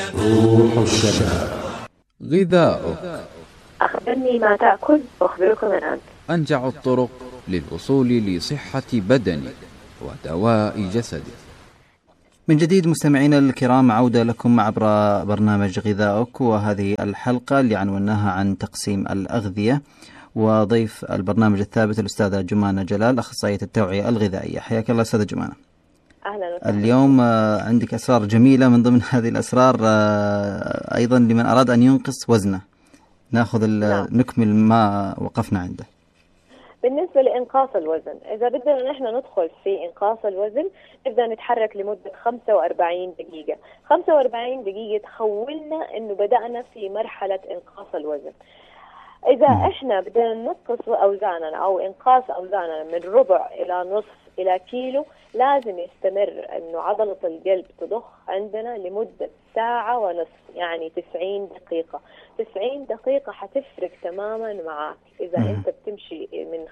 روح الشباب. غذاؤك. أخبرني ما تأكل وأخبرك من أنت. أنجع الطرق للوصول لصحة بدنك ودواء جسدك. من جديد مستمعينا الكرام، عودة لكم عبر برنامج غذاؤك، وهذه الحلقة اللي عنوناها عن تقسيم الأغذية، وضيف البرنامج الثابت الأستاذة جمانة جلال، أخصائية التوعية الغذائية. حياك الله أستاذة جمانة. أهلا وسهلا. اليوم عندك أسرار جميلة، من ضمن هذه الأسرار أيضا لمن أراد أن ينقص وزنه. نأخذ نكمل ما وقفنا عنده. بالنسبة لإنقاص الوزن، إذا بدنا نحن ندخل في إنقاص الوزن نبدأ نتحرك لمدة 45 دقيقة. 45 دقيقة تخولنا إنه بدأنا في مرحلة إنقاص الوزن. إذا إحنا بدنا ننقص أوزاننا أو إنقاص أوزاننا من ربع إلى نصف إلى كيلو، لازم يستمر إنه عضلة القلب تضخ عندنا لمدة ساعة ونصف، يعني 90 دقيقة. 90 دقيقة حتفرق تماما معك. إذا أنت بتمشي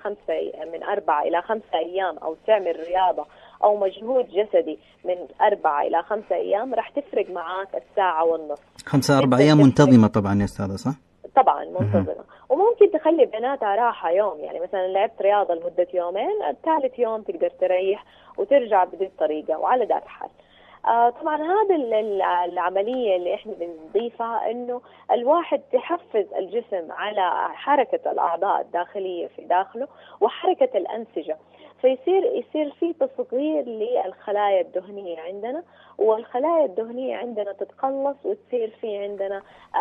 من 4 إلى 5 أيام، أو تعمل رياضة أو مجهود جسدي من 4 إلى 5 أيام، راح تفرق معك الساعة والنصف. 5-4 أيام منتظمة طبعا يا أستاذة، صح؟ طبعا منتظمة. وممكن تخلي بيناتها راحة يوم، يعني مثلا لعبت رياضة لمدة يومين، الثالث يوم تقدر تريح وترجع بهذه الطريقة، وعلى ذات الحال. طبعا هذا العملية اللي احنا بنضيفها، انه الواحد تحفز الجسم على حركة الأعضاء الداخلية في داخله وحركة الأنسجة، فيصير في تصغير للخلايا الدهنية عندنا، والخلايا الدهنية عندنا تتقلص وتصير في عندنا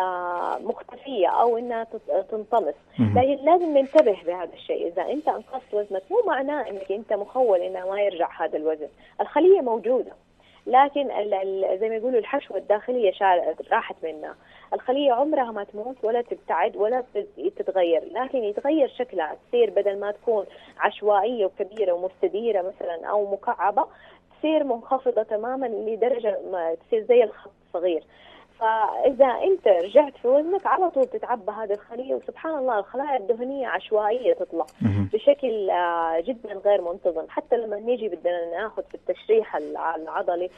مختفية أو إنها تنطمس. لكن لازم ننتبه بهذا الشيء. إذا أنت أنقصت وزنك مو معناه إنك أنت مخول إنه ما يرجع هذا الوزن. الخلية موجودة، لكن زي ما يقولوا الحشوة الداخلية راحت منها. الخلية عمرها ما تموت ولا تبتعد ولا تتغير، لكن يتغير شكلها، تصير بدل ما تكون عشوائية وكبيرة ومستديرة مثلا أو مكعبة، تصير منخفضة تماما لدرجة ما تصير زي الخط صغير. فإذا أنت رجعت في وزنك على طول تتعبى هذه الخلية، وسبحان الله الخلايا الدهنية عشوائية تطلع بشكل جدا غير منتظم. حتى لما نيجي بدنا ناخذ في التشريح العضلي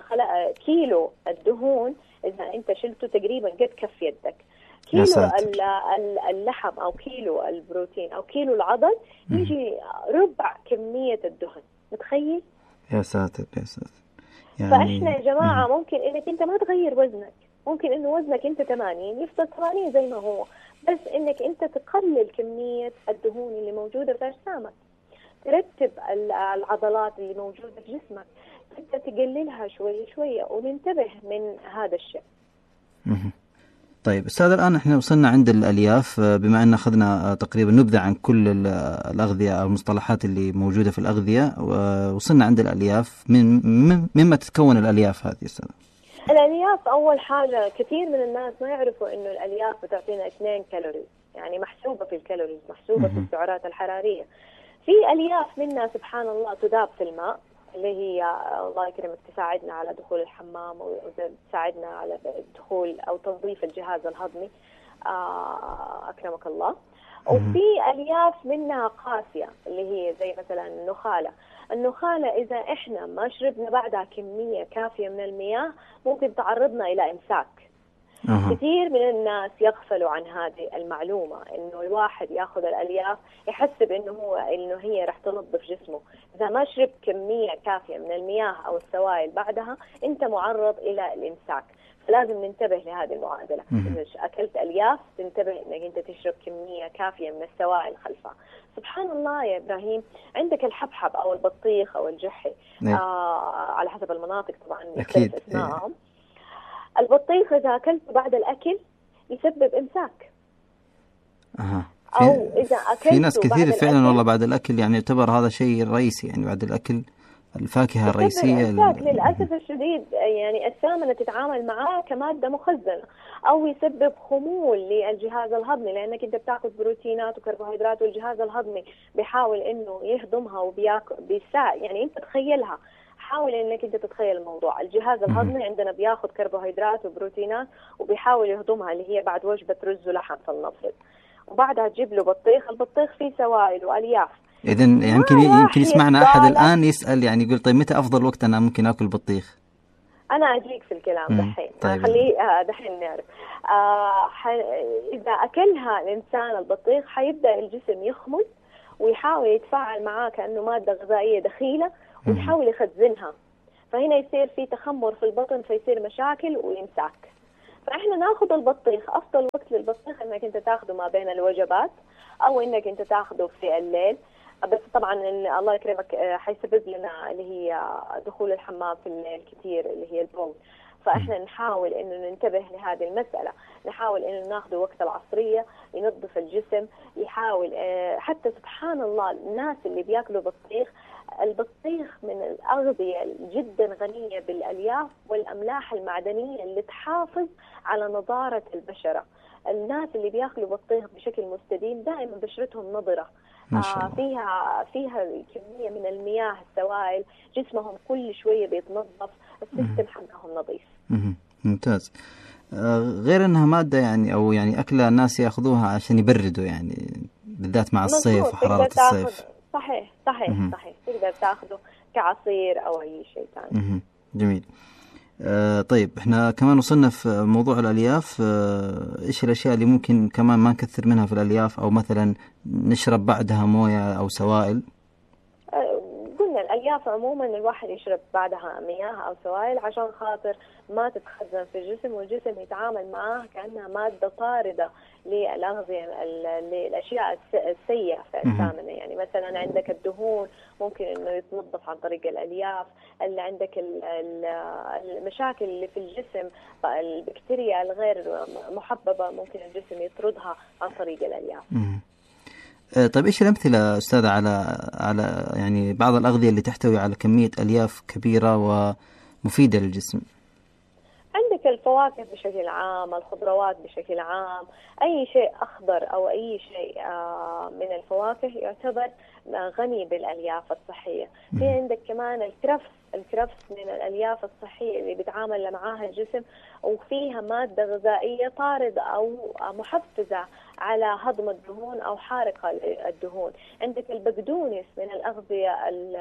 كيلو الدهون، إذا أنت شلته تقريبا قد كف يدك. كيلو اللحم أو كيلو البروتين أو كيلو العضل يجي ربع كمية الدهن. متخيل؟ يا ساتر يا ساتر. يعني فإحنا يا جماعة ممكن إنك أنت ما تغير وزنك، ممكن إنه وزنك أنت 80 يفضل 80 زي ما هو، بس إنك أنت تقلل كمية الدهون اللي موجودة في أجسامك، ترتب العضلات اللي موجودة في جسمك، تبدأ تقللها شوية شوية، وننتبه من هذا الشيء. طيب أستاذ، الآن إحنا وصلنا عند الألياف، بما أن أخذنا تقريبا نبذة عن كل الأغذية أو المصطلحات اللي موجودة في الأغذية، وصلنا عند الألياف. مما تتكون الألياف هذه أستاذ؟ الألياف أول حاجة كثير من الناس ما يعرفوا إنه الألياف بتعطينا 2 كالوريز، يعني محسوبة في الكالوريز، محسوبة في السعرات الحرارية. في ألياف منها سبحان الله تذاب في الماء، اللي هي الله يكرمك تساعدنا على دخول الحمام، وتساعدنا على دخول أو تنظيف الجهاز الهضمي، أكرمك الله. وفي ألياف منها قاسية، اللي هي زي مثلا النخالة إذا إحنا ما شربنا بعدها كمية كافية من المياه ممكن تعرضنا إلى إمساك. كثير من الناس يغفلوا عن هذه المعلومة، إنه الواحد يأخذ الألياف يحسب إنه هي رح تنظف جسمه. إذا ما شربت كمية كافية من المياه أو السوائل بعدها أنت معرض إلى الإمساك. فلازم ننتبه لهذه المعادلة. إذا أكلت ألياف تنتبه إنك أنت تشرب كمية كافية من السوائل خلفها. سبحان الله يا إبراهيم، عندك الحبحب أو البطيخ أو الجحي، على حسب المناطق طبعا يختلف اسمائهم. البطيخ إذا أكلته بعد الأكل يسبب إمساك. أو إذا أكلته في ناس كثير فعلا والله بعد الأكل يعني يعتبر هذا شيء رئيسي، يعني بعد الأكل الفاكهة الرئيسية. للأسف الشديد يعني الثامنة تتعامل معاه كمادة مخزنة، أو يسبب خمول للجهاز الهضمي، لأنك أنت بتأخذ بروتينات وكربوهيدرات والجهاز الهضمي بيحاول إنه يهضمها يعني أنت تخيلها، حاول إنك أنت تتخيل الموضوع. الجهاز الهضمي عندنا بياخذ كربوهيدرات وبروتينات وبيحاول يهضمها، اللي هي بعد وجبة رز ولحم فلنفرض، وبعدها تجيب له بطيخ. البطيخ فيه سوائل وألياف. إذن يمكن يسمعنا أحد الآن يسأل، يعني يقول طيب متى أفضل وقت أنا ممكن أكل بطيخ؟ أنا أجيك في الكلام دحين. طيب. خليه دحين نعرف. إذا أكلها الإنسان البطيخ حيبدأ الجسم يخمل ويحاول يتفاعل معاه كأنه مادة غذائية دخيلة ويحاول يخزنها، فهنا يصير في تخمر في البطن، فيصير مشاكل وإمساك. فإحنا ناخذ البطيخ، أفضل وقت للبطيخ إنك أنت تاخذه ما بين الوجبات أو إنك أنت تاخذه في الليل. بس طبعا الله يكرمك حيسبب لنا اللي هي دخول الحمام في الليل كثير اللي هي البول، فإحنا نحاول إنه ننتبه لهذه المسألة، نحاول إنه ناخذه وقت العصرية ينظف الجسم، يحاول حتى سبحان الله الناس اللي بياكلوا بطيخ، البطيخ من الأغذية جدا غنية بالألياف والأملاح المعدنية اللي تحافظ على نضارة البشرة. الناس اللي بياكلوا بطيخ بشكل مستديم دائما بشرتهم نضرة، فيها كمية من المياه السوائل، جسمهم كل شوية بيتنظف، السيستم حقهم نظيف. ممتاز. غير انها مادة يعني او يعني اكلة الناس ياخذوها عشان يبردوا يعني بالذات مع الصيف وحرارة الصيف. صحيح. تقدر تاخذه كعصير او اي شيء ثاني. جميل. طيب احنا كمان وصلنا في موضوع الالياف. ايش الاشياء اللي ممكن كمان ما نكثر منها في الالياف او مثلا نشرب بعدها مويه او سوائل؟ قلنا الالياف عموما الواحد يشرب بعدها مياه او سوائل عشان خاطر ما تتخزن في الجسم والجسم يتعامل معاها كانها ماده طارده للاغذيه للاشياء السيئه في اجسامنا. يعني مثلا عندك الدهون ممكن انه يتنظف عن طريق الالياف، اللي عندك المشاكل اللي في الجسم البكتيريا الغير محببه ممكن الجسم يطردها عن طريق الالياف. طيب ايش الامثله استاذه على يعني بعض الاغذيه اللي تحتوي على كميه الياف كبيره ومفيده للجسم؟ عندك الفواكه بشكل عام، الخضروات بشكل عام، أي شيء أخضر أو أي شيء من الفواكه يعتبر غني بالألياف الصحية. في عندك كمان الكرفس من الألياف الصحية اللي بيتعامل معاها الجسم وفيها مادة غذائية طاردة أو محفزة على هضم الدهون أو حارقة الدهون. عندك البقدونس من الأغذية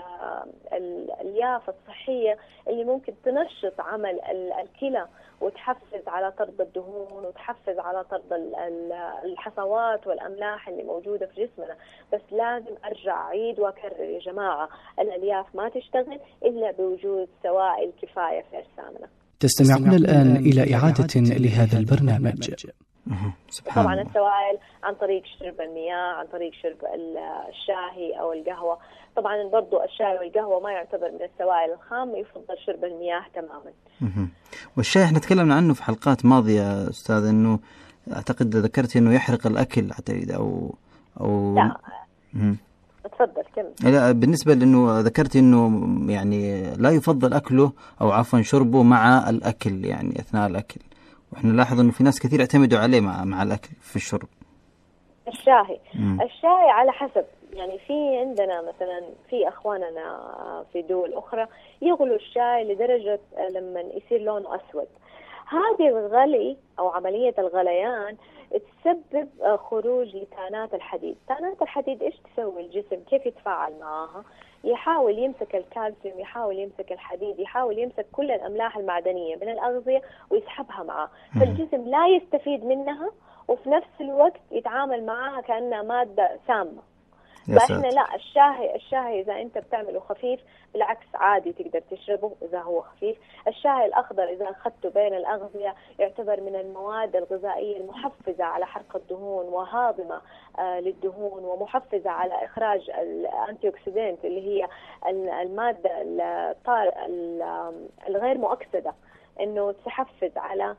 الألياف الصحية اللي ممكن تنشط عمل الكلى وتحفز على طرد الدهون وتحفز على طرد الحصوات والأملاح اللي موجودة في جسمنا. بس لازم أرجع أعيد وأكرر يا جماعة، الألياف ما تشتغل إلا بوجود سوائل كفاية في أجسامنا. تستمعون الآن إلى إعادة لهذا البرنامج. طبعا السوائل عن طريق شرب المياه، عن طريق شرب الشاهي أو القهوة. طبعا برضو الشاي والقهوة ما يعتبر من السوائل الخام، يفضل شرب المياه تماما. والشاي احنا تكلمنا عنه في حلقات ماضية أستاذ، أنه أعتقد ذكرت أنه يحرق الأكل حتى أو لا تفضل كمل. لا، بالنسبة لأنه ذكرت أنه يعني لا يفضل أكله أو عفوا شربه مع الأكل يعني أثناء الأكل، وإحنا نلاحظ أنه في ناس كثير اعتمدوا عليه مع الأكل في الشرب. الشاي على حسب، يعني في عندنا مثلا في أخواننا في دول أخرى يغلوا الشاي لدرجة لما يصير لونه أسود. هذه الغلي أو عملية الغليان تسبب خروج لتانات الحديد. تانات الحديد إيش تسوي الجسم؟ كيف يتفاعل معها؟ يحاول يمسك الكالسيوم، يحاول يمسك الحديد، يحاول يمسك كل الأملاح المعدنية من الأغذية ويسحبها معه، فالجسم لا يستفيد منها وفي نفس الوقت يتعامل معها كأنها مادة سامة. فإحنا لا، الشاي إذا أنت بتعمله خفيف بالعكس عادي تقدر تشربه إذا هو خفيف. الشاي الأخضر إذا أخذته بين الأغذية يعتبر من المواد الغذائية المحفزة على حرق الدهون وهاضمة للدهون ومحفزة على إخراج الأنتي أكسيدنت اللي هي المادة الغير مؤكسدة، إنه تحفز على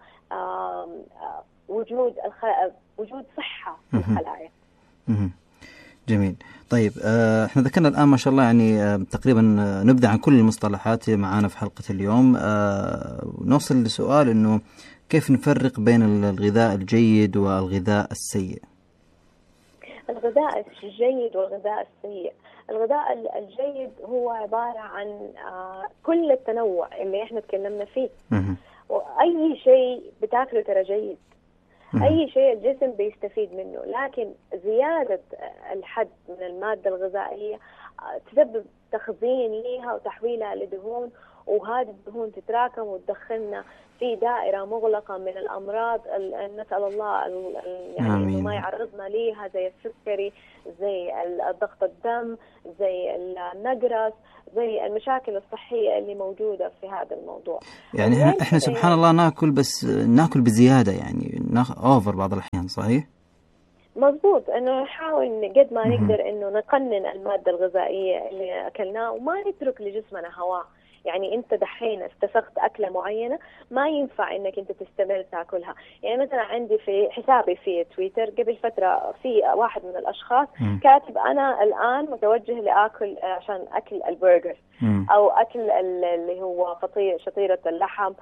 وجود صحة في الخلايا. جميل. طيب احنا ذكرنا الآن ما شاء الله يعني تقريبا نبدأ عن كل المصطلحات معانا في حلقة اليوم. نوصل لسؤال انه كيف نفرق بين الغذاء الجيد والغذاء السيء؟ الغذاء الجيد والغذاء السيء. الغذاء الجيد هو عبارة عن كل التنوع اللي احنا تكلمنا فيه، وأي شيء بتاكله ترى جيد، أي شيء الجسم بيستفيد منه، لكن زيادة الحد من المادة الغذائية تسبب تخزين ليها وتحويلها لدهون وهذه الدهون تتراكم وتدخلنا في دائرة مغلقة من الأمراض. نسأل الله يعني إنه ما يعرضنا ليها، زي السكري، زي ضغط الدم، زي النقرس، زي المشاكل الصحية اللي موجودة في هذا الموضوع. يعني احنا سبحان الله ناكل، بس ناكل بزيادة، يعني اوفر بعض الأحيان. صحيح؟ مضبوط، انه نحاول قد ما نقدر انه نقنن المادة الغذائية اللي اكلناه وما نترك لجسمنا هواه. يعني انت دحين استسقت اكله معينه، ما ينفع انك انت تستمر تاكلها. يعني مثلا عندي في حسابي في تويتر قبل فتره في واحد من الاشخاص كاتب انا الان متوجه لاكل عشان اكل البرجر او اكل اللي هو شطيره اللحم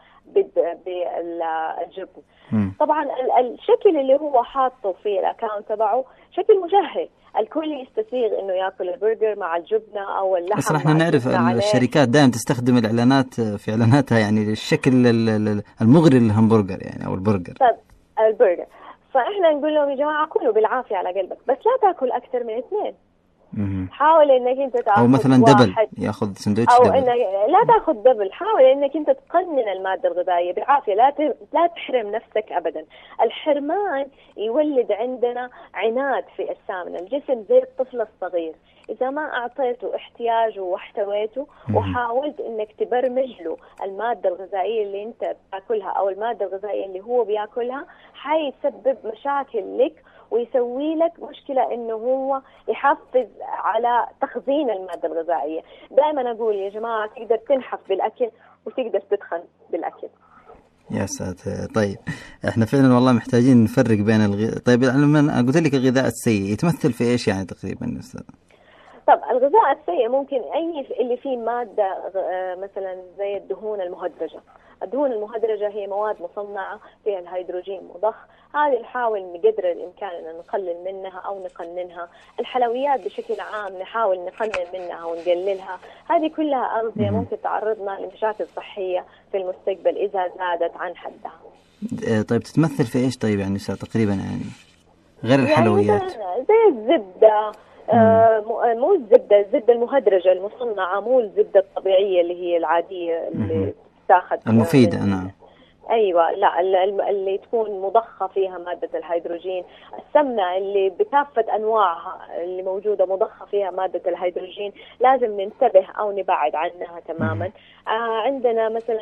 بالجبن. طبعا الشكل اللي هو حاطه في الاكاونت تبعه شكل مجهل، الكل يستسيغ انه ياكل البرجر مع الجبنه او اللحم. بس احنا نعرف الشركات دائما تستخدم الاعلانات في اعلاناتها يعني الشكل المغري للهمبرجر يعني او البرجر. طيب البرجر، فاحنا نقول لهم يا جماعه كلوا بالعافيه على قلبك، بس لا تاكل اكثر من 2. حاول انك انت تاخذ او مثلا دبل، ياخذ سندويتش او دبل. انك لا تاخذ دبل. حاول انك انت تقنن الماده الغذائيه بالعافيه، لا تحرم نفسك ابدا. الحرمان يولد عندنا عناد في اجسامنا، الجسم زي الطفل الصغير، اذا ما اعطيته احتياجه واحتويته وحاولت انك تبرمج له الماده الغذائيه اللي انت بتاكلها او الماده الغذائيه اللي هو بياكلها، حيسبب مشاكل لك ويسوي لك مشكلة إنه هو يحفز على تخزين المادة الغذائية. دائما أقول يا جماعة تقدر تنحف بالأكل وتقدر تدخن بالأكل. يا ساتر. طيب احنا فعلا والله محتاجين نفرق بين طيب لما قلت لك الغذاء السيء يتمثل في ايش يعني تقريبا؟ طب الغذاء السيء ممكن أي اللي فيه مادة مثلا زي الدهون المهدرجة. الدهون المهدرجة هي مواد مصنعة فيها الهيدروجين مضخ، هذه نحاول بقدر الإمكان أن نقلل منها أو نقننها. الحلويات بشكل عام نحاول نقنن منها ونقللها. هذه كلها أغذية ممكن تعرضنا لمشاكل صحية في المستقبل إذا زادت عن حدها. طيب تتمثل في إيش طيب يعني تقريبا يعني غير الحلويات؟ يعني زي الزبدة، مو الزبدة المهدرجة المصنعة، مو الزبدة الطبيعية اللي هي العادية اللي تاخذ المفيدة. نعم. أيوة، لا اللي تكون مضخة فيها مادة الهيدروجين. السمنة اللي بكافة أنواعها اللي موجودة مضخة فيها مادة الهيدروجين لازم ننتبه أو نبعد عنها تماما. عندنا مثلا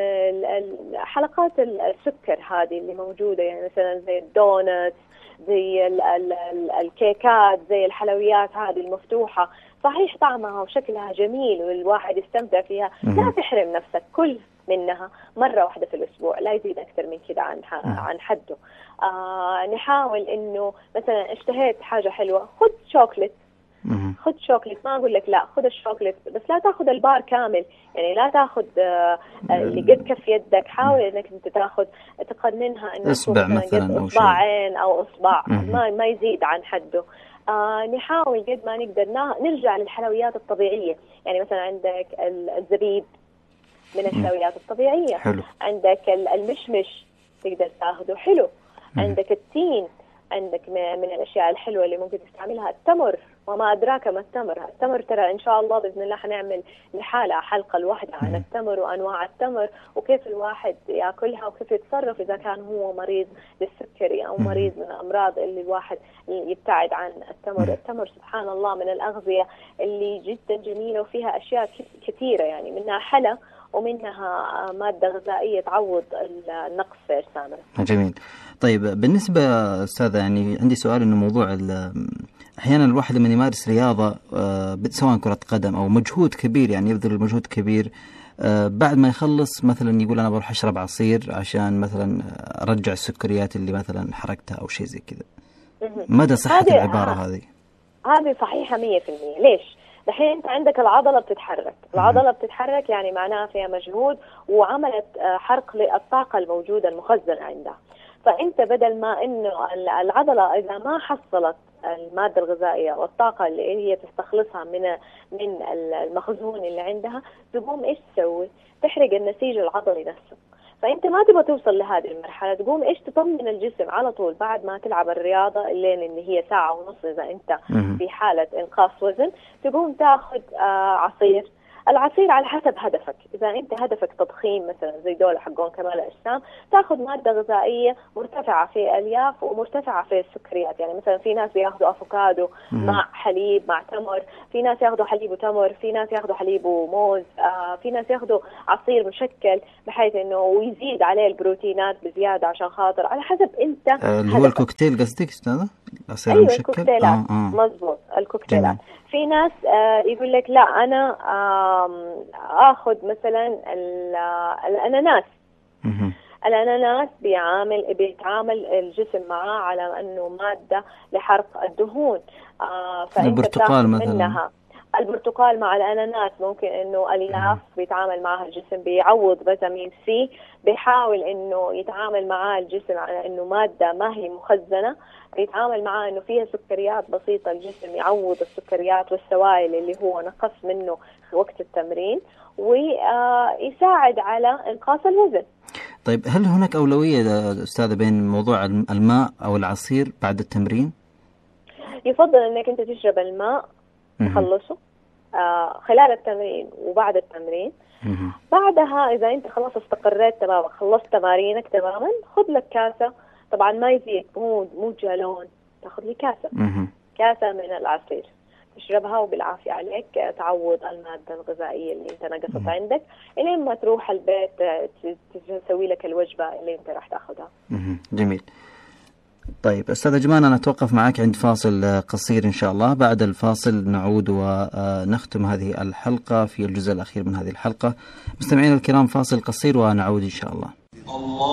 حلقات السكر هذه اللي موجودة، يعني مثلا زي الدونت، زي الكيكات، زي الحلويات هذه المفتوحة، صحيح طعمها وشكلها جميل والواحد يستمتع فيها، لا تحرم نفسك، كل منها مرة واحدة في الأسبوع، لا يزيد أكثر من كده عن حده. نحاول إنه مثلا اشتهيت حاجة حلوة، خذ شوكليت، خذ شوكليت، ما أقول لك لا، خذ الشوكليت بس لا تأخذ البار كامل، يعني لا تأخذ اللي قد كف يدك. حاول إنك أنت تأخذ تقننها إنه إصبع مثلا أو إصبعين أو إصبع، ما يزيد عن حده. نحاول قد ما نقدر نرجع للحلويات الطبيعية. يعني مثلا عندك الزبيب من الحلويات الطبيعية. حلو. عندك المشمش تقدر تاخده، حلو. عندك التين، عندك من الأشياء الحلوة اللي ممكن تستعملها التمر، وما أدراك ما التمر ترى إن شاء الله بإذن الله حنعمل لحالة حلقة لوحدة عن التمر وأنواع التمر وكيف الواحد يأكلها وكيف يتصرف إذا كان هو مريض بالسكري أو مريض من الأمراض اللي الواحد يبتعد عن التمر. التمر سبحان الله من الأغذية اللي جدا جميلة وفيها أشياء كثيرة، يعني منها حلا ومنها مادة غذائية تعوض النقص في أجسامنا. جميل. طيب بالنسبة أستاذة يعني عندي سؤال، إنه موضوع أحيانا الواحد لما يمارس رياضة سواء كرة قدم أو مجهود كبير، يعني يبذل مجهود كبير، بعد ما يخلص مثلا يقول أنا بروح أشرب عصير عشان مثلا أرجع السكريات اللي مثلا حركتها أو شيء زي كذا. مدى صحة العبارة هذه؟ هذه صحيحة 100%. ليش؟ دحين أنت عندك العضلة بتتحرك، يعني معناها فيها مجهود وعملت حرق للطاقة الموجودة المخزنة عندها. فأنت بدل ما إنه العضلة إذا ما حصلت المادة الغذائية والطاقة اللي هي تستخلصها من المخزون اللي عندها، تقوم إيش تسوي؟ تحرق النسيج العضلي نفسه. فأنت ما تبغى توصل لهذه المرحلة، تقوم إيش تطمن الجسم على طول بعد ما تلعب الرياضة اللي هي ساعة ونص إذا أنت في حالة إنقاص وزن، تقوم تاخذ عصير العصير على حسب هدفك. إذا أنت هدفك تضخيم مثلا زي دول حقون كمال الأجسام، تأخذ مادة غذائية مرتفعة في الألياف ومرتفعة في السكريات. يعني مثلا في ناس بياخذوا أفوكادو مع حليب مع تمر، في ناس ياخذوا حليب وتمر، في ناس ياخذوا حليب وموز، في ناس ياخذوا عصير مشكل بحيث إنه ويزيد عليه البروتينات بزيادة عشان خاطر على حسب أنت اللي هو الكوكتيل قصدك أستاذة؟ العصير أيوة المشكل؟ الكوكتيلات. مظبوط الكوكتيلات. جميل. في ناس يقول لك لا أنا آخذ مثلا الأناناس. الأناناس بيتعامل الجسم معاه على أنه مادة لحرق الدهون. البرتقال مثلا. منها البرتقال مع الأناناس ممكن إنه ألياف بيتعامل معها الجسم، بيعوض فيتامين سي، بيحاول إنه يتعامل معاه الجسم على إنه مادة ما هي مخزنة، بيتعامل معاه إنه فيها سكريات بسيطة، الجسم يعوض السكريات والسوائل اللي هو نقص منه وقت التمرين، ويساعد على إنقاص الوزن. طيب هل هناك أولوية أستاذة بين موضوع الماء أو العصير بعد التمرين؟ يفضل إنك أنت تشرب الماء تخلصه خلال التمرين وبعد التمرين. بعدها إذا أنت خلاص استقريت تماما، خلصت تمارينك تماما، خذ لك كاسة، طبعا ما يزيد، مو جالون، تاخذ لي كاسة من العصير تشربها وبالعافية عليك، تعوض المادة الغذائية اللي انت نقصت عندك إلين ما تروح البيت تسوي لك الوجبة اللي انت راح تاخذها. جميل. طيب أستاذة جمان، أنا أتوقف معك عند فاصل قصير إن شاء الله. بعد الفاصل نعود ونختم هذه الحلقة في الجزء الأخير من هذه الحلقة. مستمعينا الكرام، فاصل قصير ونعود إن شاء الله.